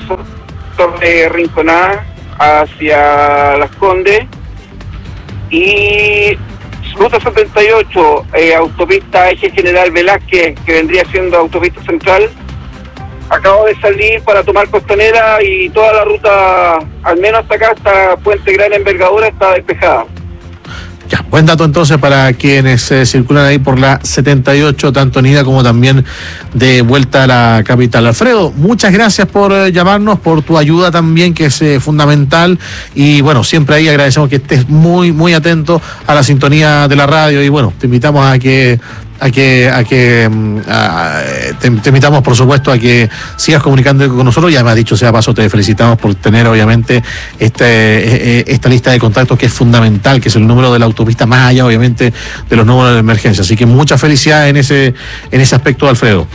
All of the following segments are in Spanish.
de Rinconada hacia Las Condes, y ruta 78, autopista Eje General Velázquez, que vendría siendo autopista central. Acabo de salir para tomar Costanera y toda la ruta, al menos hasta acá, hasta Puente Gran Envergadura, está despejada. Ya, buen dato entonces para quienes circulan ahí por la 78, tanto en ida como también de vuelta a la capital. Alfredo, muchas gracias por llamarnos, por tu ayuda también, que es fundamental, y bueno, siempre ahí agradecemos que estés muy, muy atento a la sintonía de la radio, y bueno, te invitamos te invitamos, por supuesto, a que sigas comunicando con nosotros, y además, dicho sea paso, te felicitamos por tener obviamente esta lista de contactos, que es fundamental, que es el número de la autopista, más allá obviamente de los números de emergencia. Así que mucha felicidad en ese aspecto, Alfredo.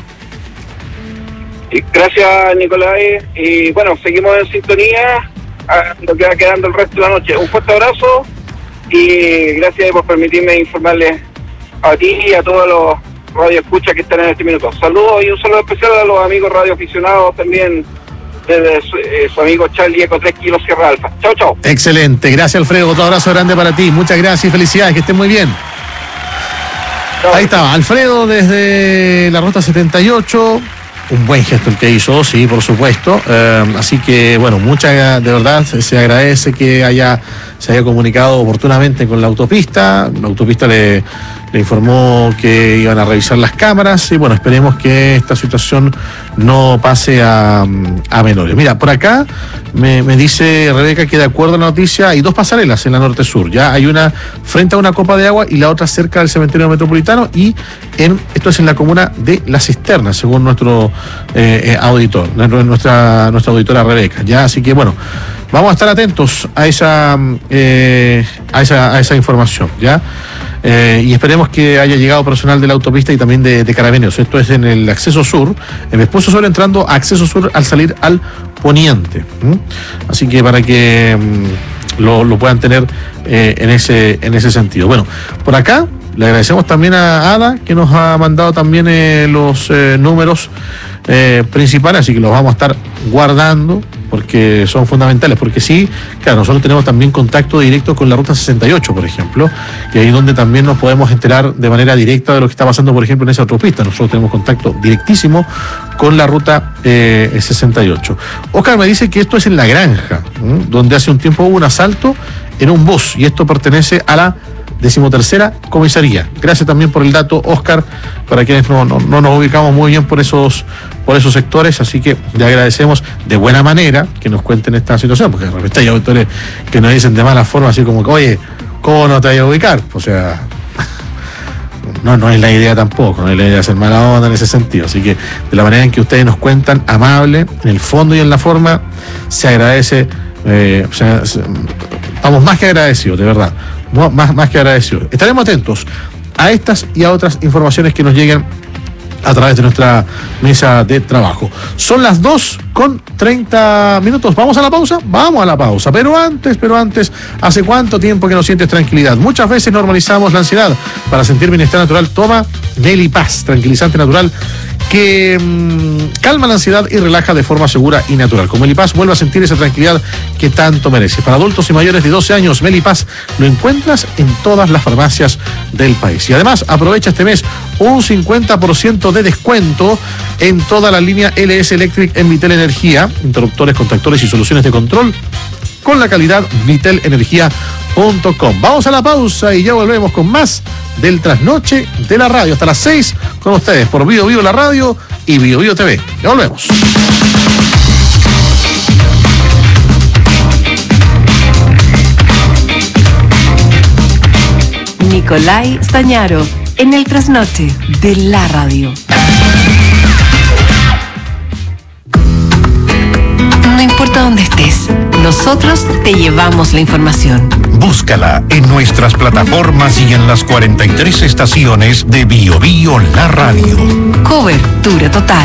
Gracias, Nicolai, y bueno, seguimos en sintonía, lo que va quedando el resto de la noche. Un fuerte abrazo y gracias por permitirme informarles a ti y a todos los radioescuchas que están en este minuto. Saludos, y un saludo especial a los amigos radioaficionados también, desde su amigo Charlie Eco 3 Kilos Sierra Alfa. Chao, chao. Excelente, gracias, Alfredo, otro abrazo grande para ti, muchas gracias y felicidades, que estén muy bien. Chao. Ahí estaba Alfredo desde la ruta 78, un buen gesto el que hizo, sí, por supuesto, así que bueno, de verdad se agradece que se haya comunicado oportunamente con la autopista le informó que iban a revisar las cámaras, y bueno, esperemos que esta situación no pase a menores. Mira, por acá me dice Rebeca que de acuerdo a la noticia hay dos pasarelas en la norte-sur, ya hay una frente a una copa de agua y la otra cerca del cementerio metropolitano, y esto es en la comuna de La Cisterna, según nuestro auditor, nuestra auditora Rebeca, ya, así que bueno, vamos a estar atentos a esa información, ya. Y esperemos que haya llegado personal de la autopista y también de Carabineros. Esto es en el acceso sur, en Vespucio Sur, entrando a acceso sur al salir al poniente. Así que para que lo puedan tener en ese sentido. Bueno, por acá le agradecemos también a Ada, que nos ha mandado también los números principales, así que los vamos a estar guardando porque son fundamentales, porque sí, claro, nosotros tenemos también contacto directo con la ruta 68, por ejemplo, y ahí donde también nos podemos enterar de manera directa de lo que está pasando, por ejemplo, en esa autopista. Nosotros tenemos contacto directísimo con la ruta 68. Oscar me dice que esto es en La Granja, donde hace un tiempo hubo un asalto en un bus, y esto pertenece a la 13ª comisaría. Gracias también por el dato, Oscar, para quienes no nos ubicamos muy bien por esos sectores, así que le agradecemos de buena manera que nos cuenten esta situación, porque de repente hay autores que nos dicen de mala forma, así como que, oye, ¿cómo no te vayas a ubicar? O sea, no es la idea tampoco, no es la idea de hacer mala onda en ese sentido, así que de la manera en que ustedes nos cuentan, amable, en el fondo y en la forma, se agradece, estamos más que agradecidos, de verdad. Más que agradecidos. Estaremos atentos a estas y a otras informaciones que nos lleguen a través de nuestra mesa de trabajo. Son las 2:30. Vamos a la pausa, pero antes, ¿hace cuánto tiempo que no sientes tranquilidad? Muchas veces normalizamos la ansiedad. Para sentir bienestar natural, toma Melipaz, tranquilizante natural que calma la ansiedad y relaja de forma segura y natural. Con Melipaz vuelve a sentir esa tranquilidad que tanto mereces. Para adultos y mayores de 12 años, Melipaz lo encuentras en todas las farmacias del país. Y además, aprovecha este mes un 50% de descuento en toda la línea LS Electric en Vitel Energía, interruptores, contactores y soluciones de control con la calidad vitelenergia.com. Vamos a la pausa y ya volvemos con más del Trasnoche de la Radio. Hasta las 6 con ustedes por Bio Bio la Radio y Bio Bio TV. Ya volvemos. Nicolai Stañaro en el Trasnoche de la Radio. No importa dónde estés, nosotros te llevamos la información. Búscala en nuestras plataformas y en las 43 estaciones de Bio Bio la Radio. Cobertura total.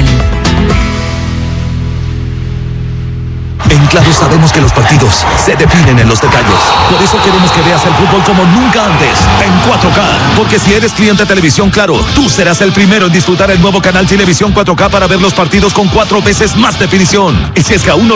En Claro sabemos que los partidos se definen en los detalles. Por eso queremos que veas el fútbol como nunca antes, en 4K. Porque si eres cliente de Televisión Claro, tú serás el primero en disfrutar el nuevo canal Televisión 4K para ver los partidos con 4 veces más definición. Y si es que aún no